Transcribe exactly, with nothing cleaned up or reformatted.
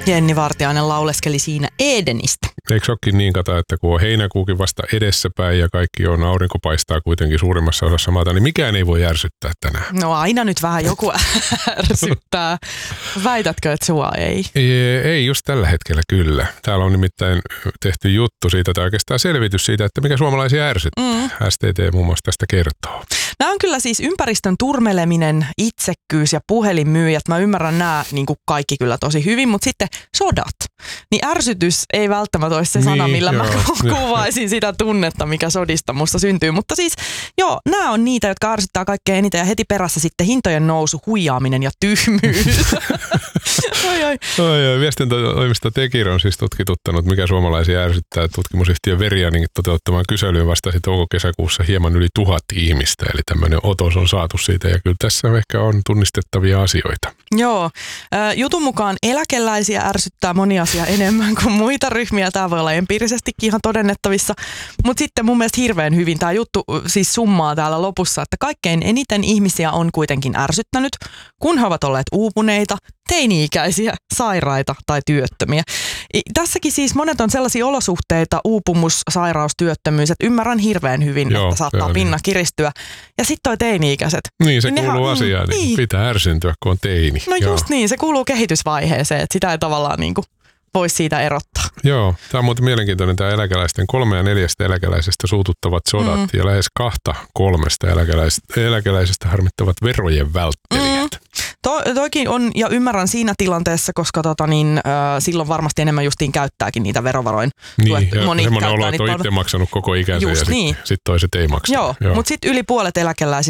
Jenni Vartiainen lauleskeli siinä Edenistä. Eikö se olekin niin, kata, että kun on heinäkuukin vasta edessäpäin ja kaikki on, aurinko paistaa kuitenkin suurimmassa osassa maata, niin mikään ei voi ärsyttää tänään. No aina nyt vähän joku ärsyttää. Väitätkö, että sua ei? Ei, ei just tällä hetkellä kyllä. Täällä on nimittäin tehty juttu siitä, tai oikeastaan selvitys siitä, että mikä suomalaisia ärsyttää. Mm. S T T muun muassa tästä kertoo. Nämä on kyllä siis ympäristön turmeleminen, itsekkyys ja puhelinmyyjät. Mä ymmärrän nämä niin kuin kaikki kyllä tosi hyvin, mutta sitten sodat. Niin ärsytys ei välttämättä olisi se sana, niin, millä joo. mä kuvaisin sitä tunnetta, mikä sodista musta syntyy. Mutta siis joo, nämä on niitä, jotka ärsyttää kaikkein eniten ja heti perässä sitten hintojen nousu, huijaaminen ja tyhmyys. Oi, oi. Oi, oi. Viestintätoimisto Tekir on siis tutkituttanut, mikä suomalaisia ärsyttää. Tutkimusyhtiö Verianin toteuttamaan kyselyyn vastasi touko-kesäkuussa hieman yli tuhat ihmistä. Eli tämmöinen otos on saatu siitä ja kyllä tässä ehkä on tunnistettavia asioita. Joo. Jutun mukaan eläkeläisiä ärsyttää moni asia enemmän kuin muita ryhmiä. Tämä voi olla empiirisestikin ihan todennettavissa. Mutta sitten mun mielestä hirveän hyvin tämä juttu siis summaa täällä lopussa, että kaikkein eniten ihmisiä on kuitenkin ärsyttänyt, kun he ovat olleet uupuneita, teini-ikäisiä, sairaita tai työttömiä. Tässäkin siis monet on sellaisia olosuhteita, uupumus, sairaus, työttömyys, että ymmärrän hirveän hyvin, Joo, että saattaa pinna niin. kiristyä. Ja sitten toi teini-ikäiset. Niin, se niin kuuluu nehän, asiaan, niin, niin pitää ärsyntyä, kun on teini. No Joo. just niin, se kuuluu kehitysvaiheeseen, että sitä ei tavallaan niin kuin voisi siitä erottaa. Joo, tämä on muuten mielenkiintoinen tämä eläkeläisten kolme ja neljästä eläkeläisestä suututtavat sodat mm. ja lähes kahta kolmesta eläkeläisestä, eläkeläisestä harmittavat verojen välttelijät. Mm. To, toikin on, ja ymmärrän siinä tilanteessa, koska tota, niin, äh, silloin varmasti enemmän justiin käyttääkin niitä verovaroin. Niin, ja semmoinen olo, että on itse maksanut koko ikänsä ja sitten niin. sit toiset ei maksa. Joo, Joo. mutta sitten yli puolet eläkeläisistä